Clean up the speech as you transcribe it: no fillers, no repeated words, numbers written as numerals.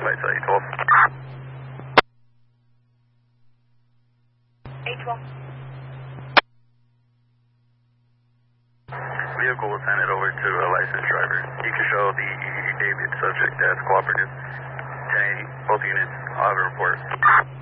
Flight 12. 812. Vehicle was handed over to a licensed driver. You can show the David subject as cooperative. 1080, both units. I'll have a report.